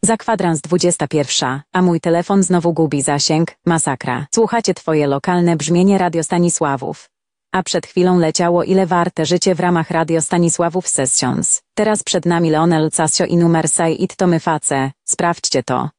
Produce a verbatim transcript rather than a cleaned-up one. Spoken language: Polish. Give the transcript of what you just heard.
Za kwadrans dwudziesta pierwsza, a mój telefon znowu gubi zasięg, masakra. Słuchacie twoje lokalne brzmienie Radio Stanisławów. A przed chwilą leciało Ile warte życie w ramach Radio Stanisławów Sessions. Teraz przed nami Leonel Casio i numer Say It to my face, sprawdźcie to.